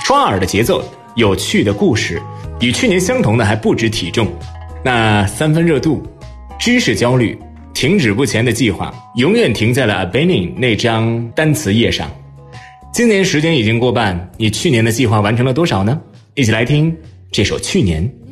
抓耳的节奏，有趣的故事，与去年相同的还不止体重。那3分热度，知识焦虑，停止不前的计划，永远停在了 abandoning 那张单词页上。今年时间已经过半，你去年的计划完成了多少呢？一起来听这首《去年》。